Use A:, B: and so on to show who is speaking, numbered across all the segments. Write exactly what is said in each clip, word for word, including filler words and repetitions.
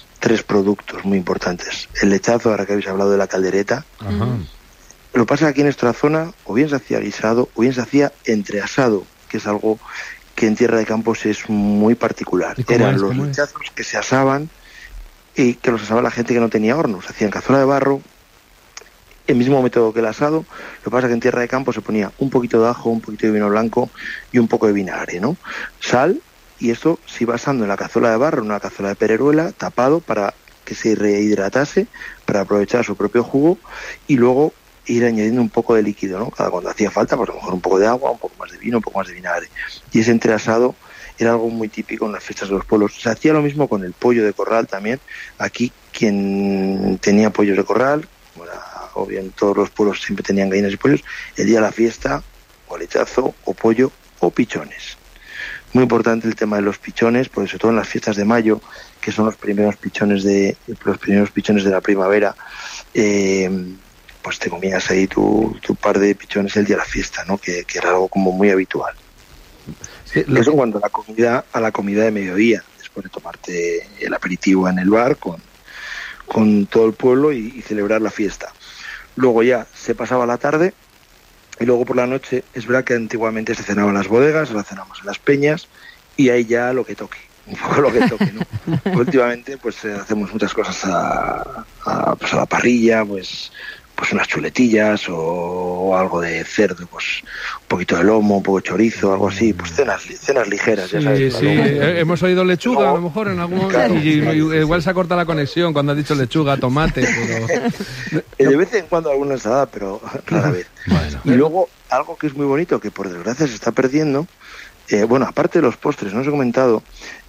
A: tres productos muy importantes. El lechazo, ahora que habéis hablado de la caldereta.
B: Ajá.
A: Lo que pasa es que aquí en nuestra zona o bien se hacía guisado o bien se hacía entreasado, que es algo que en Tierra de Campos es muy particular. Eran
B: es,
A: los lechazos que se asaban y que los asaba la gente que no tenía horno. Se hacía en cazuela de barro, el mismo método que el asado. Lo que pasa es que en Tierra de Campos se ponía un poquito de ajo, un poquito de vino blanco y un poco de vinagre, ¿no? Sal, y esto se iba asando en la cazuela de barro, en una cazuela de pereruela, tapado para que se rehidratase, para aprovechar su propio jugo, y luego ir añadiendo un poco de líquido, ¿no? Cada cuando hacía falta, pues a lo mejor un poco de agua, un poco más de vino, un poco más de vinagre. Y ese entreasado era algo muy típico en las fiestas de los pueblos. Se hacía lo mismo con el pollo de corral también. Aquí quien tenía pollos de corral, bueno, o bien todos los pueblos siempre tenían gallinas y pollos, el día de la fiesta, o lechazo, o pollo, o pichones. Muy importante el tema de los pichones, porque sobre todo en las fiestas de mayo, que son los primeros pichones de los primeros pichones de la primavera, eh, pues te comías ahí tu, tu par de pichones el día de la fiesta, ¿no? Que, que era algo como muy habitual. Sí, lo... Eso en cuanto a la comida, a la comida de mediodía, después de tomarte el aperitivo en el bar con, con todo el pueblo y, y celebrar la fiesta. Luego ya se pasaba la tarde y luego por la noche, es verdad que antiguamente se cenaba en las bodegas, ahora cenamos en las peñas y ahí ya lo que toque, un poco lo que toque, ¿no? Últimamente pues eh, hacemos muchas cosas a, a, pues, a la parrilla, pues pues unas chuletillas o, o algo de cerdo, pues un poquito de lomo, un poco de chorizo, algo así, pues cenas cenas ligeras,
B: sí,
A: ya sabes.
B: Sí, eh, hemos oído lechuga, no, a lo mejor en algún momento, claro, y, y, y, igual se ha cortado la conexión cuando has dicho lechuga, tomate, pero...
A: De vez en cuando alguna ensalada, pero rara vez. Bueno. Y luego, algo que es muy bonito, que por desgracia se está perdiendo, eh, bueno, aparte de los postres, no os he comentado,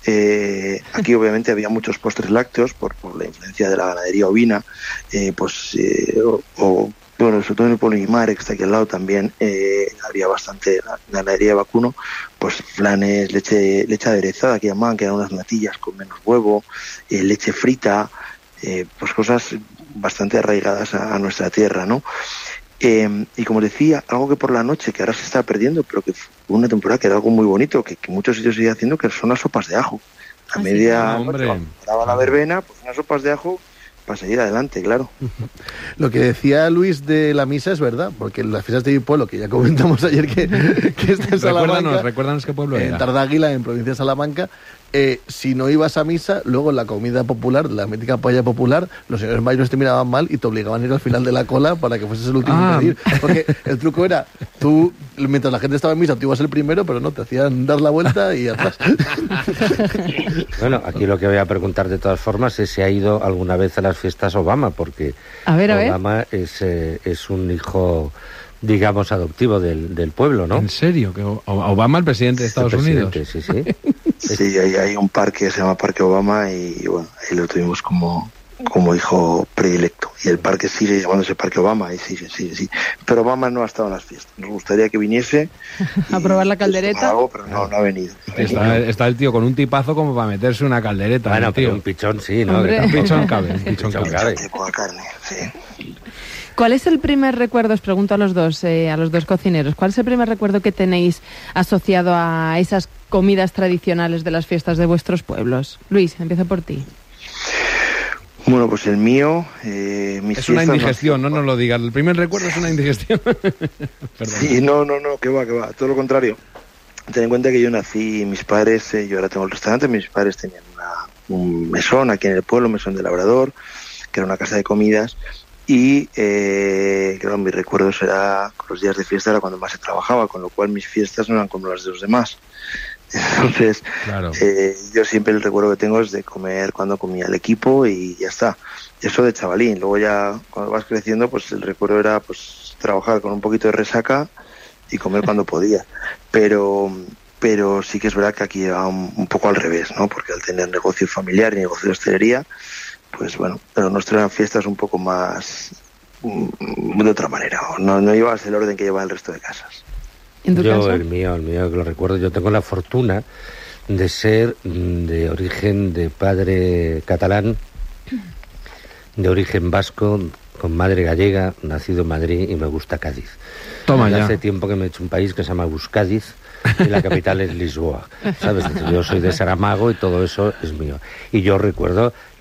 A: eh, aquí obviamente había muchos postres lácteos por, por la influencia de la ganadería ovina, eh, pues, eh, o, o, bueno, sobre todo en el pueblo de Guimar, que está aquí al lado también, eh, había bastante ganadería de vacuno, pues flanes, leche leche aderezada, que llamaban, que eran unas natillas con menos huevo, eh, leche frita, eh, pues cosas bastante arraigadas a, a nuestra tierra, ¿no? Eh, y como decía, algo que por la noche, que ahora se está perdiendo, pero que fue una temporada que era algo muy bonito, que, que muchos sitios siguen haciendo, que son las sopas de ajo. A ah, media sí, noche, cuando paraba la verbena, pues unas sopas de ajo para seguir adelante, claro.
C: Lo que decía Luis de la misa es verdad, porque en las fiestas de mi pueblo, que ya comentamos ayer que, que está en Salamanca...
B: Recuérdanos, recuérdanos qué pueblo era.
C: En Tardáguila, en provincia de Salamanca, eh, si no ibas a misa, luego en la comida popular, la mítica paella popular, los señores mayores te miraban mal y te obligaban a ir al final de la cola para que fueses el último ah. en pedir. Porque el truco era, tú, mientras la gente estaba en misa, tú ibas el primero, pero no, te hacían dar la vuelta y atrás.
D: Bueno, aquí lo que voy a preguntar de todas formas es si ha ido alguna vez a las fiestas Obama, porque
E: a ver, a
D: Obama
E: ver.
D: Es, eh, es un hijo, digamos, adoptivo del, del pueblo, ¿no?
B: ¿En serio? ¿Que Obama, el presidente de Estados
D: el
B: Unidos?
D: Sí, sí.
A: Sí, hay, hay un parque que se llama Parque Obama y bueno, ahí lo tuvimos como, como hijo predilecto. Y el parque sigue llamándose Parque Obama y sigue, sigue, sí. Pero Obama no ha estado en las fiestas. Nos gustaría que viniese
E: a probar la caldereta.
A: Algo, pero no, no ha venido.
B: Está, está el tío con un tipazo como para meterse una caldereta.
D: Bueno,
B: tío.
D: Pero un pichón sí, ¿no?
B: Un pichón cabe, un pichón, pichón cabe.
A: De poca carne, sí.
E: ¿Cuál es el primer recuerdo, os pregunto a los dos, eh, a los dos cocineros, cuál es el primer recuerdo que tenéis asociado a esas comidas tradicionales de las fiestas de vuestros pueblos? Luis, empiezo por ti.
A: Bueno, pues el mío... Eh, mis
B: es una indigestión, no nos lo digas. El primer recuerdo es una indigestión.
A: Sí, no, no, no, que va, que va. Todo lo contrario. Ten en cuenta que yo nací, mis padres, eh, yo ahora tengo el restaurante, mis padres tenían una, un mesón aquí en el pueblo, un mesón de Labrador, que era una casa de comidas. Y, eh, claro, mis recuerdos era, con los días de fiesta era cuando más se trabajaba, con lo cual mis fiestas no eran como las de los demás. Entonces, claro. eh, yo siempre el recuerdo que tengo es de comer cuando comía el equipo y ya está. Eso de chavalín. Luego ya, cuando vas creciendo, pues el recuerdo era pues trabajar con un poquito de resaca y comer cuando podía. Pero pero sí que es verdad que aquí va un, un poco al revés, ¿no? Porque al tener negocio familiar y negocio de hostelería, pues bueno, pero nuestras eran fiestas un poco más de otra manera, no, no llevas el orden que lleva el resto de casas.
E: ¿En tu
D: yo
E: caso?
D: el mío, el mío que lo recuerdo, yo tengo la fortuna de ser de origen de padre catalán, de origen vasco, con madre gallega, nacido en Madrid y me gusta Cádiz.
B: Toma ya.
D: Hace tiempo que me he hecho un país que se llama Buscádiz y la capital es Lisboa, ¿sabes? Yo soy de Saramago y todo eso es mío. Y yo recuerdo